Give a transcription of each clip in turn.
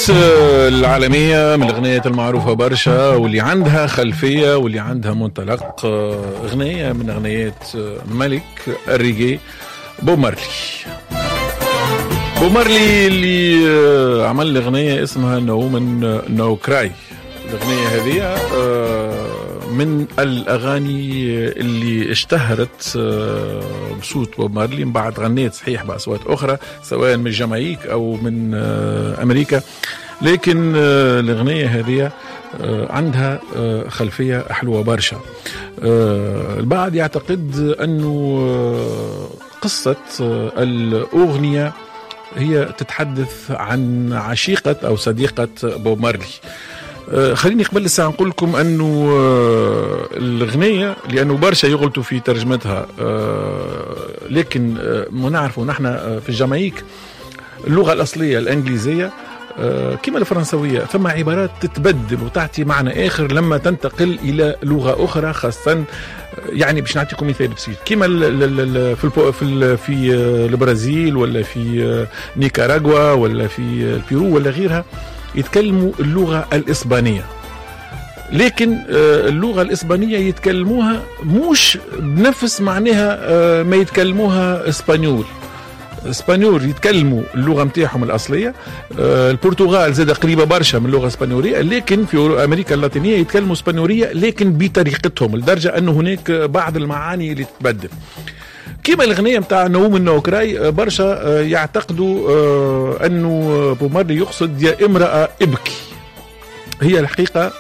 العالمية من الأغنيات المعروفة برشا واللي عندها خلفية واللي عندها منطلق. أغنية من أغنيات ملك الريجي بوب مارلي. بوب مارلي اللي عمل أغنية اسمها نو من نو كراي. الأغنية هذه من الأغاني اللي اشتهرت بصوت بوب مارلي. من بعد غنيت صحيح بأصوات أخرى سواء من جامايك أو من أمريكا، لكن الأغنية هذه عندها خلفية حلوة برشا. البعض يعتقد أنه قصة الأغنية هي تتحدث عن عشيقة أو صديقة بوب مارلي. خليني قبل الساعة نقول لكم أنه الأغنية لأنه برشا يغلطوا في ترجمتها، لكن ما نعرفوا نحن في الجامايك اللغة الأصلية الإنجليزية كما الفرنسوية ثم عبارات تتبدل وتعطي معنى آخر لما تنتقل إلى لغة أخرى، خاصة يعني باش نعطيكم مثال بسيط كما في البرازيل ولا في نيكاراغوا ولا في البيرو ولا غيرها يتكلموا اللغة الإسبانية، لكن اللغة الإسبانية يتكلموها مش بنفس معناها ما يتكلموها إسبانيول يتكلموا اللغة متاعهم الأصلية. البرتغال زاد قريبة برشا من اللغة الإسبانيولية، لكن في أمريكا اللاتينية يتكلموا إسبانيولية لكن بطريقتهم لدرجة أنه هناك بعض المعاني اللي تتبدل. كما الأغنية متاع نوم النوكراي برشا يعتقدوا أنه بوب مارلي يقصد يا امرأة ابكي. هي الحقيقة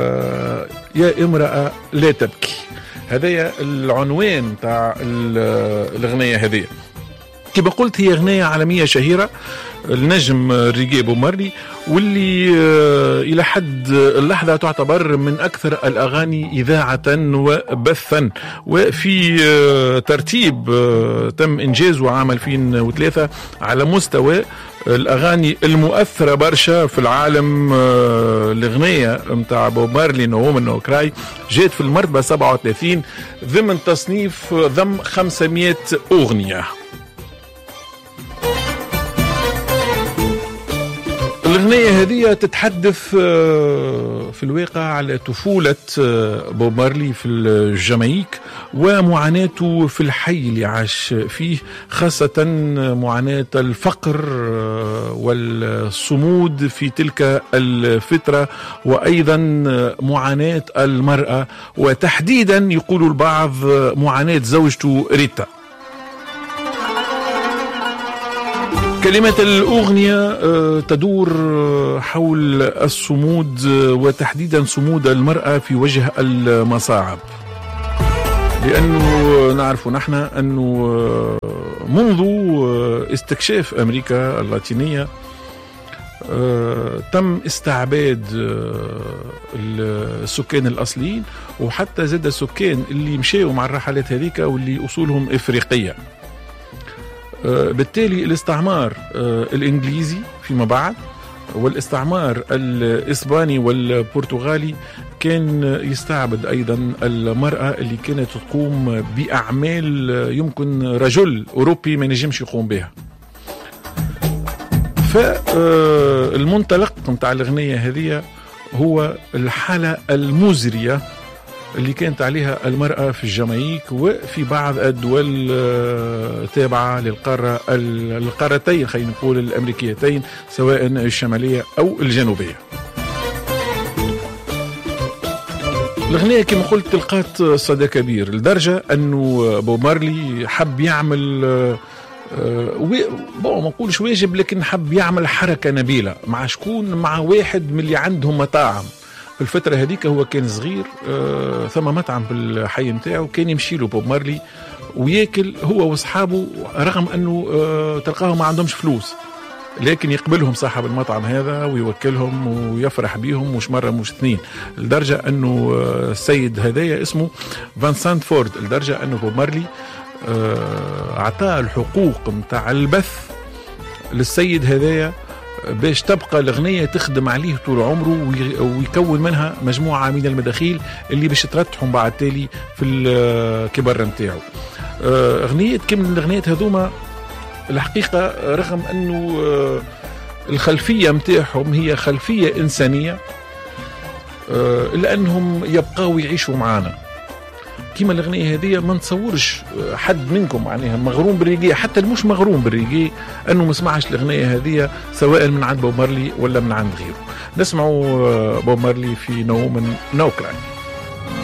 يا امرأة لا تبكي، هذا العنوان متاع الأغنية هذه. كما قلت هي أغنية عالمية شهيرة النجم الريجي بوب مارلي، واللي إلى حد اللحظة تعتبر من أكثر الأغاني إذاعة وبثا، وفي ترتيب تم إنجازه عام 2003 على مستوى الأغاني المؤثرة برشا في العالم. الأغنية متاع بوب مارلي نو من نو كراي جات في المرتبة 37 ضمن تصنيف ضم 500 أغنية. الأغنية هذه تتحدث في الواقع على طفولة بوب مارلي في الجامايك ومعاناته في الحي اللي عاش فيه، خاصة معاناة الفقر والصمود في تلك الفترة، وأيضا معاناة المرأة، وتحديدا يقول البعض معاناة زوجته ريتا. كلمات الأغنية تدور حول الصمود، وتحديدا صمود المرأة في وجه المصاعب، لأنه نعرف نحن أنه منذ استكشاف أمريكا اللاتينية تم استعباد السكان الأصليين، وحتى زاد السكان اللي مشاوا مع الرحلات هذيك واللي أصولهم إفريقية. بالتالي الاستعمار الإنجليزي فيما بعد والاستعمار الإسباني والبرتغالي كان يستعبد أيضا المرأة اللي كانت تقوم بأعمال يمكن رجل أوروبي ما نجمش يقوم بها. فالمنطلق متاع الأغنية هذه هو الحالة المزرية اللي كانت عليها المرأة في الجامايك وفي بعض الدول تابعة للقارتين، خلينا نقول الأمريكيتين، سواء الشمالية أو الجنوبية. الأغنية كما قلت تلقات صدى كبير لدرجة أنه بوب مارلي حب يعمل ما نقولش واجب، لكن حب يعمل حركة نبيلة مع شكون؟ مع واحد من اللي عندهم مطاعم. في الفترة هذيك هو كان صغير، ثم مطعم في الحي متاعه كان يمشي له بوب مارلي وياكل هو واصحابه، رغم انه تلقاهم ما عندهمش فلوس، لكن يقبلهم صاحب المطعم هذا ويوكلهم ويفرح بيهم، مش مرة مش اثنين، لدرجة انه السيد هذايا اسمه فانسانت فورد، لدرجة انه بوب مارلي اعطاه الحقوق متاع البث للسيد هذايا باش تبقى الأغنية تخدم عليه طول عمره، ويكون منها مجموعة من المداخيل اللي باش ترتحهم بعد تالي في الكبر متاعه. أغنية كم من الأغنيات هذوما الحقيقة رغم أنه الخلفية متاعهم هي خلفية إنسانية، لأنهم يبقوا يعيشوا معنا. كيما الأغنية هذه ما نتصورش حد منكم معناها مغروم بالريجي، حتى المش مغروم بالريجي، أنه ما سمعش الأغنية هذه سواء من عند بوب مارلي ولا من عند غيره. نسمعوا بوب مارلي في No Woman No Cry.